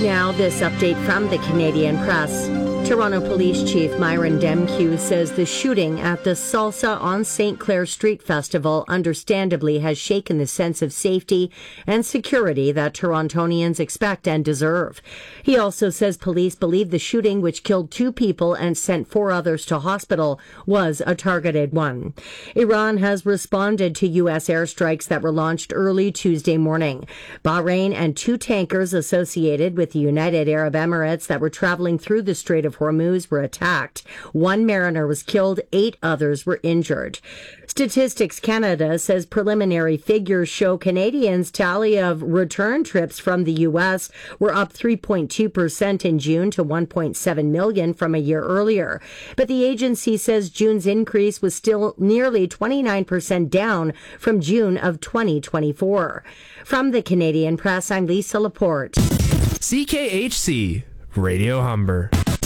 Now, this update from the Canadian Press. Toronto Police Chief Myron Demkiw says the shooting at the Salsa on St. Clair Street Festival understandably has shaken the sense of safety and security that Torontonians expect and deserve. He also says police believe the shooting, which killed 2 people and sent 4 others to hospital, was a targeted one. Iran has responded to U.S. airstrikes that were launched early Tuesday morning. Bahrain and 2 tankers associated with the United Arab Emirates that were traveling through the Strait of Hormuz were attacked. 1 mariner was killed, 8 others were injured. Statistics Canada says preliminary figures show Canadians' tally of return trips from the U.S. were up 3.2% in June to 1.7 million from a year earlier. But the agency says June's increase was still nearly 29% down from June of 2024. From the Canadian Press, I'm Lisa Laporte. CKHC, Radio Humber.